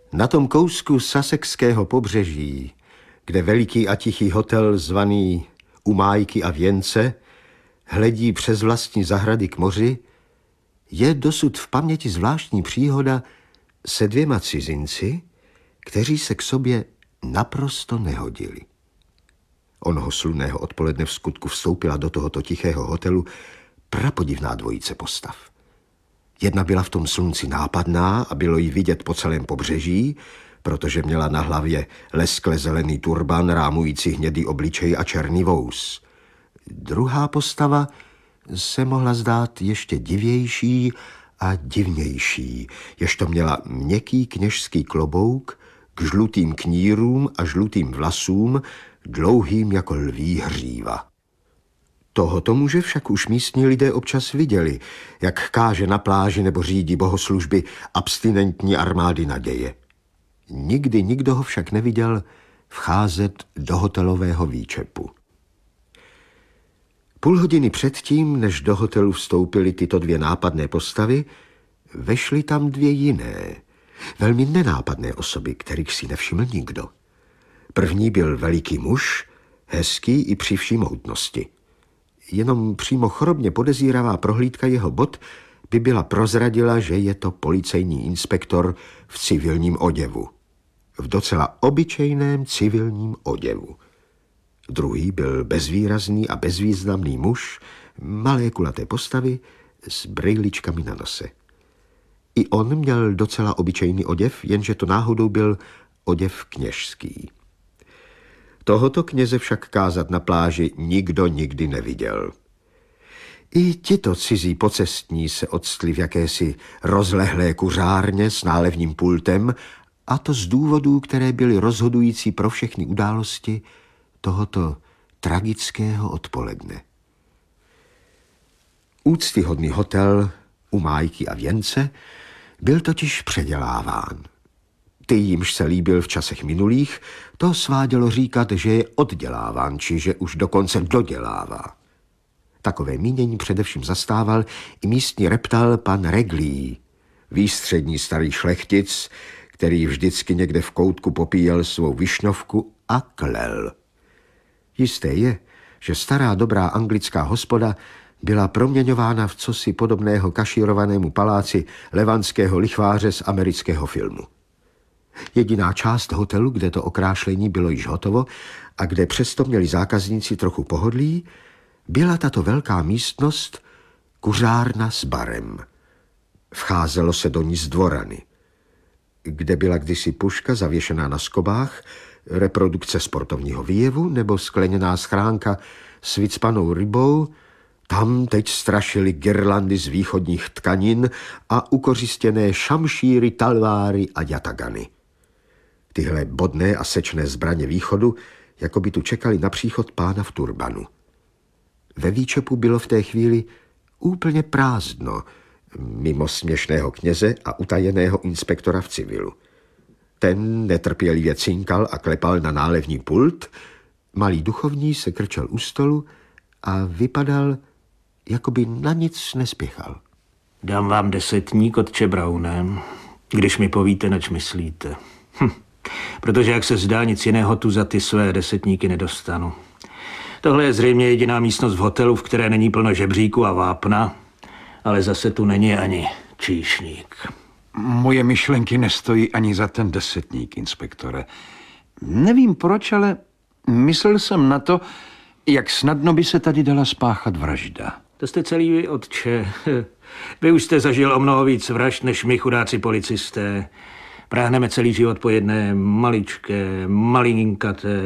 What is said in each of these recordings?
Na tom kousku Sussexského pobřeží, kde veliký a tichý hotel zvaný U Májky a Věnce hledí přes vlastní zahrady k moři, je dosud v paměti zvláštní příhoda se 2 cizinci, kteří se k sobě naprosto nehodili. Onoho slunného odpoledne v skutku vstoupila do tohoto tichého hotelu prapodivná dvojice postav. Jedna byla v tom slunci nápadná a bylo jí vidět po celém pobřeží, protože měla na hlavě leskle zelený turban rámující hnědý obličej a černý vous. Druhá postava se mohla zdát ještě divější a divnější, ježto měla měkký kněžský klobouk k žlutým knírům a žlutým vlasům, dlouhým jako lví hříva. Tohoto muže však už místní lidé občas viděli, jak káže na pláži nebo řídí bohoslužby abstinentní armády naděje. Nikdy nikdo ho však neviděl vcházet do hotelového výčepu. Půl hodiny předtím, než do hotelu vstoupily tyto 2 nápadné postavy, vešly tam 2 jiné, velmi nenápadné osoby, kterých si nevšiml nikdo. První byl veliký muž, hezký i při vší mohutnosti. Jenom přímo chorobně podezíravá prohlídka jeho bot by byla prozradila, že je to policejní inspektor v civilním oděvu. V docela obyčejném civilním oděvu. Druhý byl bezvýrazný a bezvýznamný muž, malé kulaté postavy s brejličkami na nose. I on měl docela obyčejný oděv, jenže to náhodou byl oděv kněžský. Tohoto kněze však kázat na pláži nikdo nikdy neviděl. I tito cizí pocestní se odstli v jakési rozlehlé kuřárně s nálevním pultem, a to z důvodů, které byly rozhodující pro všechny události tohoto tragického odpoledne. Úctyhodný hotel U Májky a Věnce byl totiž předěláván. Ty, jimž se líbil v časech minulých, to svádělo říkat, že je odděláván, či že už dokonce dodělává. Takové mínění především zastával i místní reptal pan Reglí, výstřední starý šlechtic, který vždycky někde v koutku popíjel svou višňovku a klel. Jisté je, že stará dobrá anglická hospoda byla proměňována v cosi podobného kašírovanému paláci levantského lichváře z amerického filmu. Jediná část hotelu, kde to okrášlení bylo již hotovo a kde přesto měli zákazníci trochu pohodlí, byla tato velká místnost kuřárna s barem. Vcházelo se do ní z dvorany, kde byla kdysi puška zavěšená na skobách, reprodukce sportovního výjevu nebo skleněná schránka s vycpanou rybou. Tam teď strašily girlandy z východních tkanin a ukořistěné šamšíry, talváry a jatagany. Tyhle bodné a sečné zbraně východu jako by tu čekali na příchod pána v turbanu. Ve výčepu bylo v té chvíli úplně prázdno, mimo směšného kněze a utajeného inspektora v civilu. Ten netrpělivě cinkal a klepal na nálevní pult, malý duchovní se krčel u stolu a vypadal, jako by na nic nespěchal. Dám vám 10 otče Browne, když mi povíte, nač myslíte. Protože jak se zdá, nic jiného tu za ty své 10 nedostanu. Tohle je zřejmě jediná místnost v hotelu, v které není plno žebříku a vápna, ale zase tu není ani číšník. Moje myšlenky nestojí ani za ten 10, inspektore. Nevím proč, ale myslel jsem na to, jak snadno by se tady dala spáchat vražda. To jste celý vy, otče. Vy už jste zažil o mnoho víc vražd, než my chudáci policisté. Práhneme celý život po jedné maličké, malinkaté.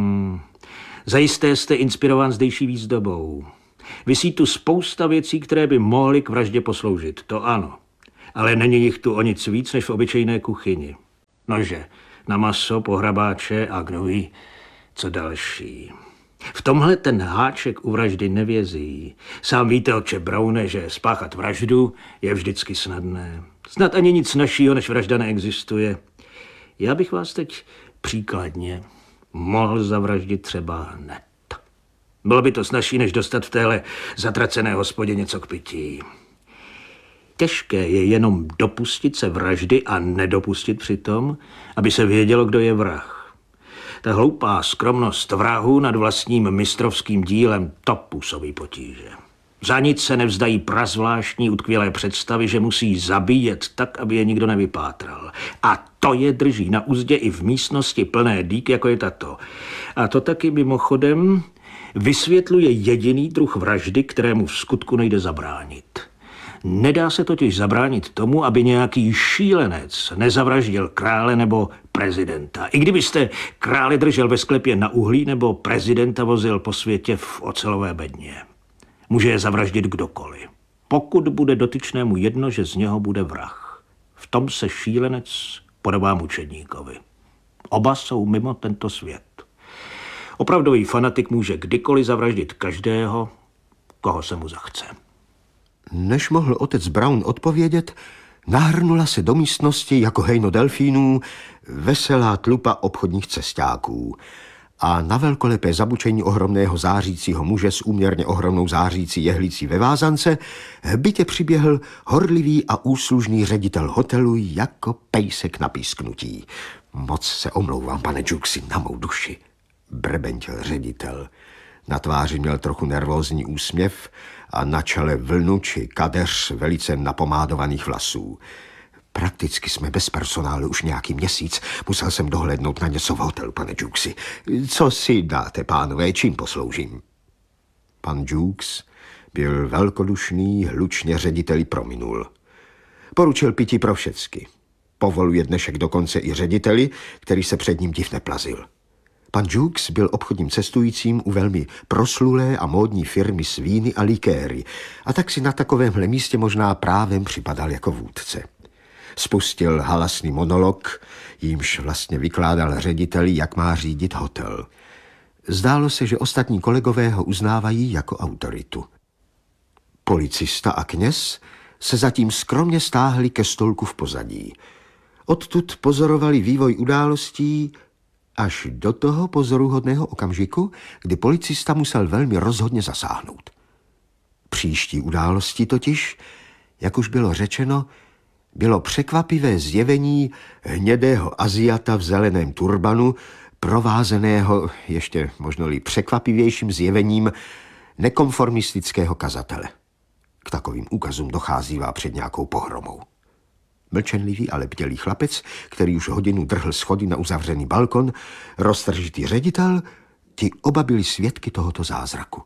Zajisté jste inspirován zdejší výzdobou. Visí tu spousta věcí, které by mohly k vraždě posloužit, to ano. Ale není jich tu o nic víc, než v obyčejné kuchyni. Nože, na maso, pohrabáče a gnůj, co další. V tomhle ten háček u vraždy nevězí. Sám víte, otče Browne, že spáchat vraždu je vždycky snadné. Snad ani nic našího, než vražda neexistuje. Já bych vás teď příkladně mohl zavraždit třeba hned. Bylo by to snazší, než dostat v téhle zatracené hospodě něco k pití. těžké je jenom dopustit se vraždy a nedopustit přitom, aby se vědělo, kdo je vrah. Ta hloupá skromnost vrahu nad vlastním mistrovským dílem, to působí potíže. Za nic se nevzdají prazvláštní utkvělé představy, že musí zabíjet tak, aby je nikdo nevypátral. A to je drží na uzdě i v místnosti plné dýk, jako je tato. A to taky mimochodem vysvětluje jediný druh vraždy, kterému v skutku nejde zabránit. Nedá se totiž zabránit tomu, aby nějaký šílenec nezavraždil krále nebo prezidenta. I kdybyste krále držel ve sklepě na uhlí nebo prezidenta vozil po světě v ocelové bedně. Může je zavraždit kdokoliv. Pokud bude dotyčnému jedno, že z něho bude vrah. V tom se šílenec podobá mučedníkovi. Oba jsou mimo tento svět. Opravdový fanatik může kdykoliv zavraždit každého, koho se mu zachce. Než mohl otec Brown odpovědět, nahrnula se do místnosti jako hejno delfínů veselá tlupa obchodních cestáků a na velkolepé zabučení ohromného zářícího muže s úměrně ohromnou zářící jehlící ve vázance hbitě přiběhl horlivý a úslužný ředitel hotelu jako pejsek na písknutí. Moc se omlouvám, pane Jukesi, na mou duši, brebentil ředitel. Na tváři měl trochu nervózní úsměv a na čele vlnu či kadeř velice napomádovaných vlasů. Prakticky jsme bez personálu už nějaký měsíc. Musel jsem dohlédnout na něco v hotelu, pane Jukesi. Co si dáte, pánové, čím posloužím? Pan Jukes byl velkodušný, hlučně řediteli prominul. Poručil pití pro všecky. Povoluje dnešek dokonce i řediteli, který se před ním div neplazil. Pan Jukes byl obchodním cestujícím u velmi proslulé a módní firmy s víny a likéry a tak si na takovémhle místě možná právem připadal jako vůdce. Spustil halasný monolog, jímž vlastně vykládal řediteli, jak má řídit hotel. Zdálo se, že ostatní kolegové ho uznávají jako autoritu. Policista a kněz se zatím skromně stáhli ke stolku v pozadí. Odtud pozorovali vývoj událostí až do toho pozoruhodného okamžiku, kdy policista musel velmi rozhodně zasáhnout. Příští události totiž, jak už bylo řečeno, bylo překvapivé zjevení hnědého Aziata v zeleném turbanu, provázeného ještě možno-li překvapivějším zjevením nekonformistického kazatele. K takovým úkazům docházívá před nějakou pohromou. Mlčenlivý, ale bdělý chlapec, který už hodinu drhl schody na uzavřený balkon, roztržitý ředitel, ti oba byli svědky tohoto zázraku.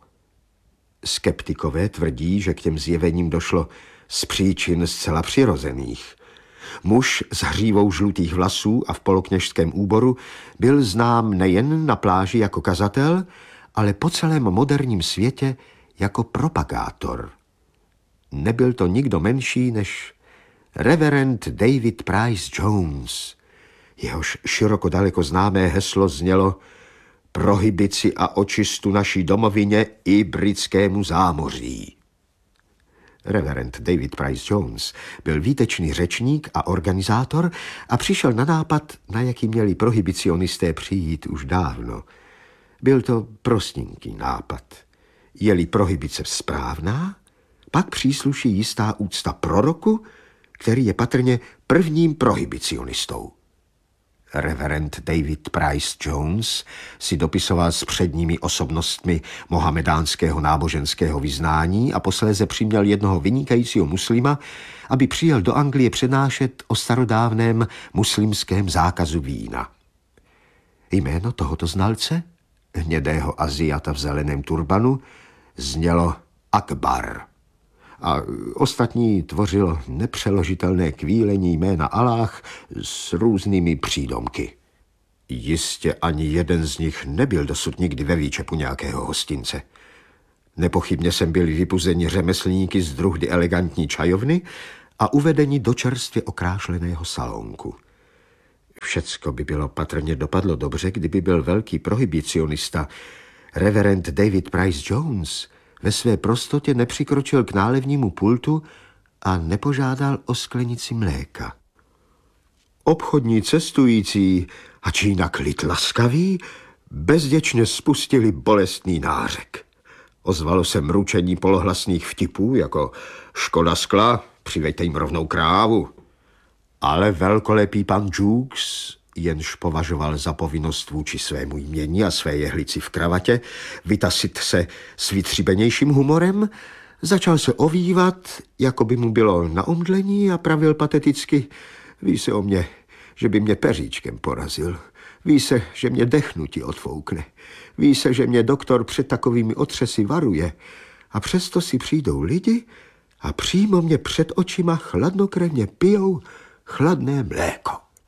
Skeptikové tvrdí, že k těm zjevením došlo z příčin zcela přirozených. Muž s hřívou žlutých vlasů a v polokněžském úboru byl znám nejen na pláži jako kazatel, ale po celém moderním světě jako propagátor. Nebyl to nikdo menší než reverend David Price Jones. Jehož široko daleko známé heslo znělo prohibici a očistu naší domovině i britskému zámoří. Reverend David Price Jones byl výtečný řečník a organizátor a přišel na nápad, na jaký měli prohibicionisté přijít už dávno. Byl to prostinký nápad. Je-li prohibice správná, pak přísluší jistá úcta proroku, který je patrně prvním prohibicionistou. Reverend David Price Jones si dopisoval s předními osobnostmi mohamedánského náboženského vyznání a posléze přiměl jednoho vynikajícího muslima, aby přijel do Anglie přednášet o starodávném muslimském zákazu vína. Jméno tohoto znalce, hnědého Aziata v zeleném turbanu, znělo Akbar. A ostatní tvořilo nepřeložitelné kvílení jména Aláh s různými přídomky. Jistě ani jeden z nich nebyl dosud nikdy ve výčepu nějakého hostince. Nepochybně sem byli vypuzeni řemeslníky z druhdy elegantní čajovny a uvedeni do čerstvě okrášleného salonku. Všecko by bylo patrně dopadlo dobře, kdyby byl velký prohibicionista reverend David Price Jones ve své prostotě nepřikročil k nálevnímu pultu a nepožádal o sklenici mléka. Obchodní cestující, ač jinak lid laskavý, bezděčně spustili bolestný nářek. Ozvalo se mručení polohlasných vtipů, jako škoda skla, přiveďte jim rovnou krávu. Ale velkolepý pan Jukes, jenž považoval za povinnost vůči svému jmění a své jehlici v kravatě vytasit se s vytříbenějším humorem, začal se ovývat, jako by mu bylo na omdlení, a pravil pateticky: ví se o mě, že by mě peříčkem porazil. Ví se, že mě dechnutí odfoukne. Ví se, že mě doktor před takovými otřesy varuje. A přesto si přijdou lidi a přímo mě před očima chladnokrevně pijou chladné mléko.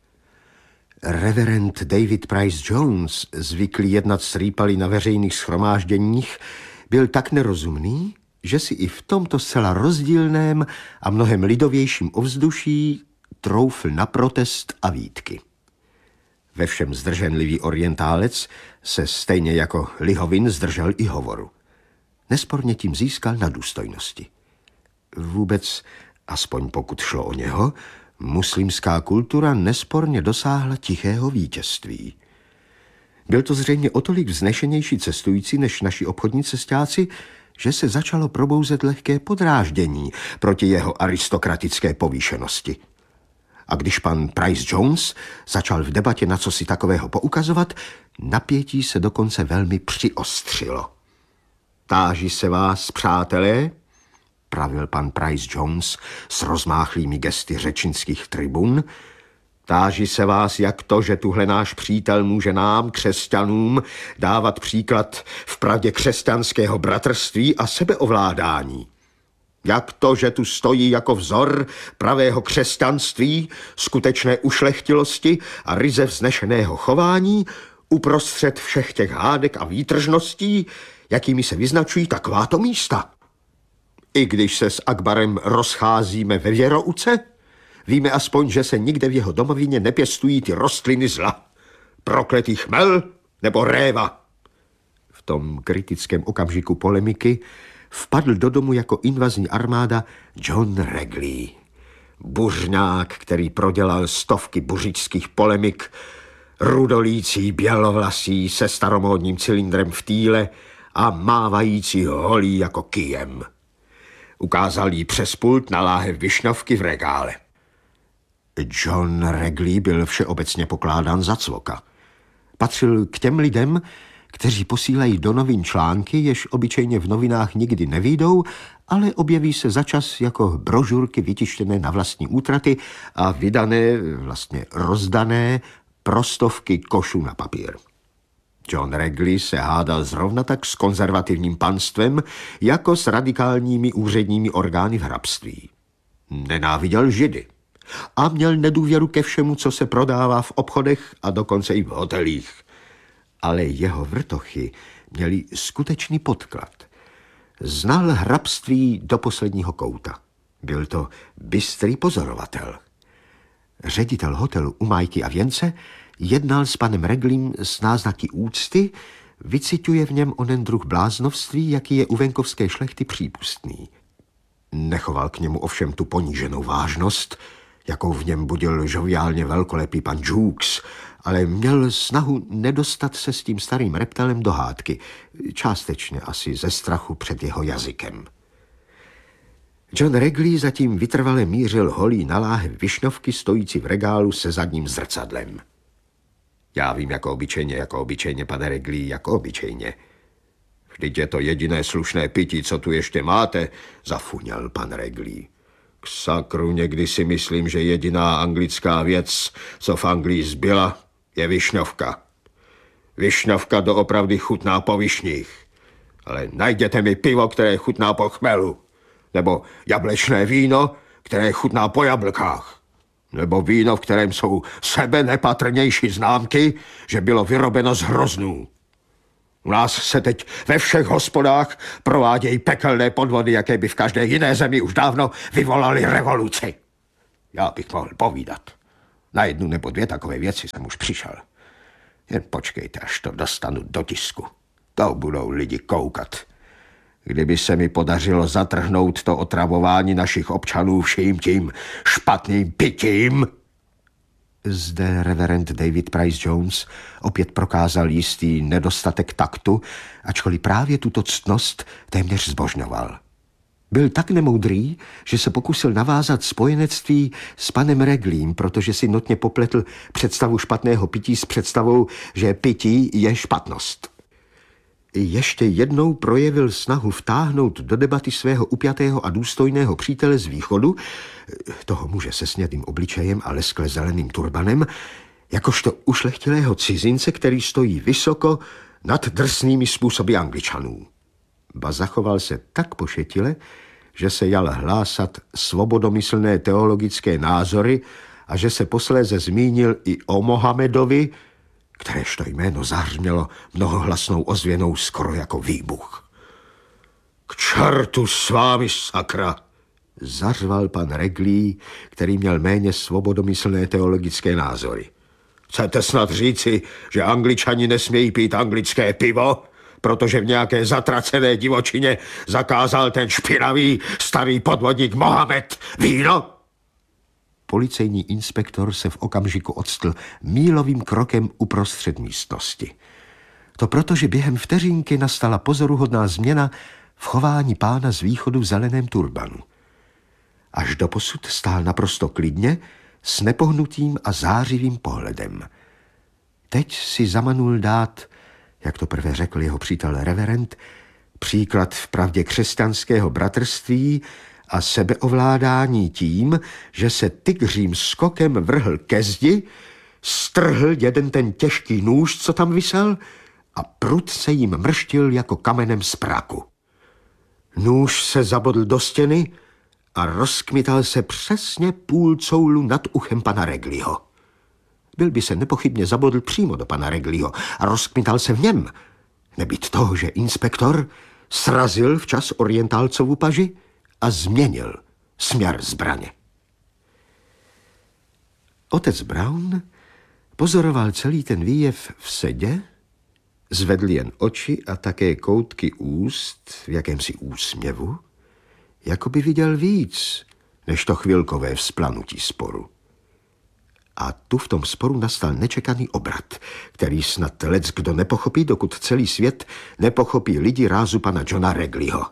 Reverend David Price Jones, zvyklý jednat s rýpaly na veřejných shromážděních, byl tak nerozumný, že si i v tomto zcela rozdílném a mnohem lidovějším ovzduší troufl na protest a výtky. Ve všem zdrženlivý orientálec se stejně jako Lihovin zdržel i hovoru. Nesporně tím získal na důstojnosti. Vůbec, aspoň pokud šlo o něho, muslimská kultura nesporně dosáhla tichého vítězství. Byl to zřejmě o tolik vznešenější cestující než naši obchodní cestáci, že se začalo probouzet lehké podráždění proti jeho aristokratické povýšenosti. A když pan Price Jones začal v debatě na cosi takového poukazovat, napětí se dokonce velmi přiostřilo. Táži se vás, přátelé, pravil pan Price Jones s rozmáchlými gesty řečnických tribun, táži se vás, jak to, že tuhle náš přítel může nám, křesťanům, dávat příklad v pravdě křesťanského bratrství a sebeovládání. Jak to, že tu stojí jako vzor pravého křesťanství, skutečné ušlechtilosti a ryze vznešeného chování uprostřed všech těch hádek a výtržností, jakými se vyznačují takováto místa. I když se s Akbarem rozcházíme ve věrouce, víme aspoň, že se nikde v jeho domovině nepěstují ty rostliny zla. Prokletý chmel nebo réva. V tom kritickém okamžiku polemiky vpadl do domu jako invazní armáda John Regley. Buřňák, který prodělal stovky buřičských polemik, rudolící bělovlasý se staromódním cylindrem v týle a mávající holí jako kyjem. Ukázal jí přes pult na láhev višňovky v regále. John Regley byl všeobecně pokládán za cvoka. Patřil k těm lidem, kteří posílají do novin články, jež obyčejně v novinách nikdy nevyjdou, ale objeví se začas jako brožurky vytištěné na vlastní útraty a vydané, vlastně rozdané, pro stovky košů na papír. John Regley se hádal zrovna tak s konzervativním panstvem, jako s radikálními úředními orgány v hrabství. Nenáviděl Židy a měl nedůvěru ke všemu, co se prodává v obchodech a dokonce i v hotelích. Ale jeho vrtochy měli skutečný podklad. Znal hrabství do posledního kouta. Byl to bystrý pozorovatel. Ředitel hotelu U Majky a Věnce jednal s panem Regleym s náznaky úcty, vyciťuje v něm onen druh bláznovství, jaký je u venkovské šlechty přípustný. Nechoval k němu ovšem tu poníženou vážnost, jakou v něm budil žoviálně velkolepý pan Jukes, ale měl snahu nedostat se s tím starým reptelem do hádky, částečně asi ze strachu před jeho jazykem. John Regley zatím vytrvale mířil holí na láhev višňovky stojící v regálu se zadním zrcadlem. Já vím, jako obyčejně, pane Regley, jako obyčejně. Vždyť je to jediné slušné pití, co tu ještě máte, zafuněl pan Regley. K sakru, někdy si myslím, že jediná anglická věc, co v Anglii zbyla, je višňovka. Višňovka doopravdy chutná po višních. Ale najděte mi pivo, které chutná po chmelu. Nebo jablečné víno, které chutná po jablkách. Nebo víno, v kterém jsou sebe nepatrnější známky, že bylo vyrobeno z hroznů. U nás se teď ve všech hospodách provádějí pekelné podvody, jaké by v každé jiné zemi už dávno vyvolaly revoluci. Já bych mohl povídat. Na jednu nebo dvě takové věci jsem už přišel. Jen počkejte, až to dostanu do tisku. To budou lidi koukat. Kdyby se mi podařilo zatrhnout to otravování našich občanů vším tím špatným pitím. Zde reverend David Price Jones opět prokázal jistý nedostatek taktu, ačkoliv právě tuto ctnost téměř zbožňoval. Byl tak nemoudrý, že se pokusil navázat spojenectví s panem Reglím, protože si notně popletl představu špatného pití s představou, že pití je špatnost. Ještě jednou projevil snahu vtáhnout do debaty svého upjatého a důstojného přítele z východu, toho muže se snědým obličejem a leskle zeleným turbanem, jakožto ušlechtilého cizince, který stojí vysoko nad drsnými způsoby Angličanů. Ba zachoval se tak pošetile, že se jal hlásat svobodomyslné teologické názory a že se posléze zmínil i o Mohamedovi, kteréžto jméno zahřmělo mnohohlasnou ozvěnou skoro jako výbuch. K čertu s vámi, sakra, zařval pan Reglí, který měl méně svobodomyslné teologické názory. Chcete snad říci, že Angličani nesmějí pít anglické pivo, protože v nějaké zatracené divočině zakázal ten špinavý starý podvodník Mohamed víno? Policejní inspektor se v okamžiku odstl mílovým krokem uprostřed místnosti. To proto, že během vteřinky nastala pozoruhodná změna v chování pána z východu v zeleném turbanu. Až doposud stál naprosto klidně, s nepohnutým a zářivým pohledem. Teď si zamanul dát, jak to prvé řekl jeho přítel reverend, příklad v pravdě křesťanského bratrství a sebeovládání tím, že se tygřím skokem vrhl ke zdi, strhl jeden ten těžký nůž, co tam visel, a prudce jim mrštil jako kamenem z praku. Nůž se zabodl do stěny a rozkmital se přesně půl coulu nad uchem pana Reglího. Byl by se nepochybně zabodl přímo do pana Reglího a rozkmital se v něm, nebýt toho, že inspektor srazil včas orientálcovu paži a změnil směr zbraně. Otec Brown pozoroval celý ten výjev v sedě, zvedl jen oči a také koutky úst v jakémsi úsměvu, jako by viděl víc, než to chvilkové vzplanutí sporu. A tu v tom sporu nastal nečekaný obrat, který snad leckdo nepochopí, dokud celý svět nepochopí lidi rázu pana Johna Reglího.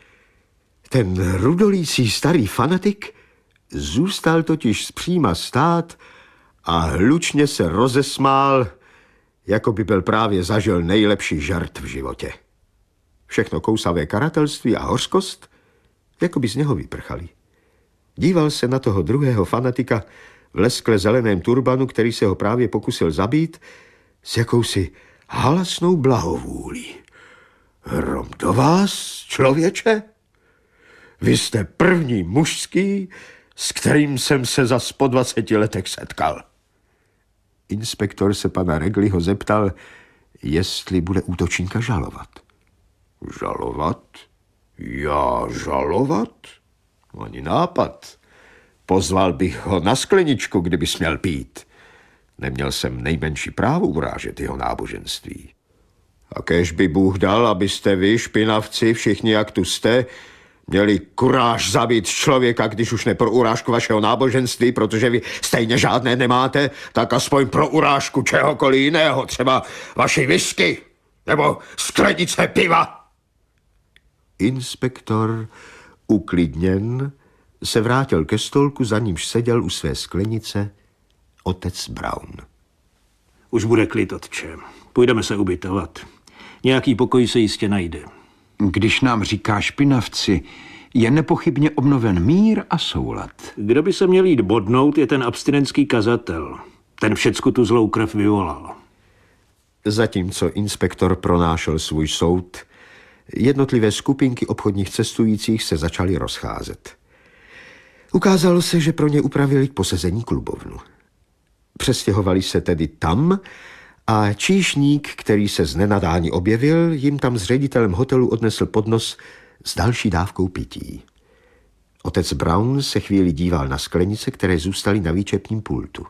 Ten rudolící starý fanatik zůstal totiž zpříma stát a hlučně se rozesmál, jako by byl právě zažil nejlepší žart v životě. Všechno kousavé karatelství a hořkost, jako by z něho vyprchali. Díval se na toho druhého fanatika v leskle zeleném turbanu, který se ho právě pokusil zabít, s jakousi halasnou blahovůlí. Hrom do vás, člověče? Vy jste první mužský, s kterým jsem se za 120 letech setkal. Inspektor se pana Reglího zeptal, jestli bude útočníka žalovat. Žalovat? Já žalovat? Ani nápad. Pozval bych ho na skleničku, kdyby směl pít. Neměl jsem nejmenší právo urážet jeho náboženství. A kéž by Bůh dal, abyste vy, špinavci, všichni jak tu jste, měli kuráž zabít člověka, když už ne pro urážku vašeho náboženství, protože vy stejně žádné nemáte, tak aspoň pro urážku čehokoliv jiného, třeba vaší whisky nebo sklenice piva. Inspektor, uklidněn, se vrátil ke stolku, za nímž seděl u své sklenice otec Brown. Už bude klid, otče. Půjdeme se ubytovat. Nějaký pokoj se jistě najde. Když nám říká špinavci, je nepochybně obnoven mír a soulad. Kdo by se měl jít bodnout, je ten abstinentský kazatel. Ten všecku tu zlou krev vyvolal. Zatímco inspektor pronášel svůj soud, jednotlivé skupinky obchodních cestujících se začaly rozcházet. Ukázalo se, že pro ně upravili k posezení klubovnu. Přestěhovali se tedy tam a číšník, který se z nenadání objevil, jim tam s ředitelem hotelu odnesl podnos s další dávkou pití. Otec Brown se chvíli díval na sklenice, které zůstaly na výčepním pultu.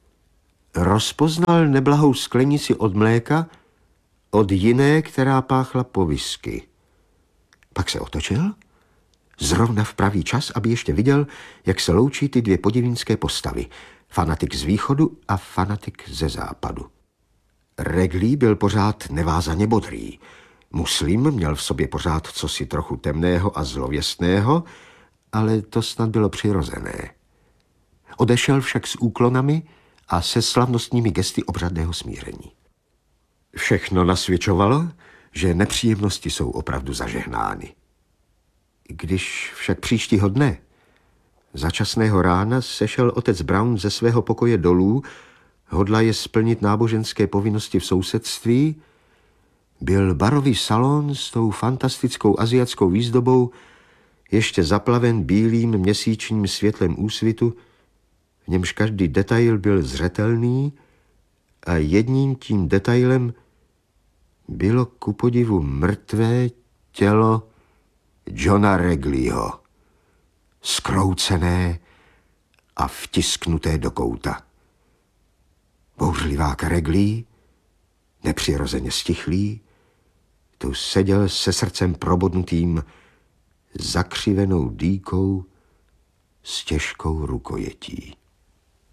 Rozpoznal neblahou sklenici od mléka od jiné, která páchla po whisky. Pak se otočil, zrovna v pravý čas, aby ještě viděl, jak se loučí ty dvě podivínské postavy, fanatik z východu a fanatik ze západu. Reglí byl pořád nevázaně bodrý. Muslim měl v sobě pořád cosi trochu temného a zlověstného, ale to snad bylo přirozené. Odešel však s úklonami a se slavnostními gesty obřadného smíření. Všechno nasvědčovalo, že nepříjemnosti jsou opravdu zažehnány. Když však příštího dne, začasného rána, sešel otec Brown ze svého pokoje dolů, hodlaje splnit náboženské povinnosti v sousedství, byl barový salon s tou fantastickou asiatskou výzdobou ještě zaplaven bílým měsíčním světlem úsvitu, v němž každý detail byl zřetelný a jedním tím detailem bylo ku podivu mrtvé tělo Johna Regleyho, zkroucené a vtisknuté do kouta. Bouřlivák Regley, nepřirozeně stichlý, tu seděl se srdcem probodnutým, zakřivenou dýkou s těžkou rukojetí.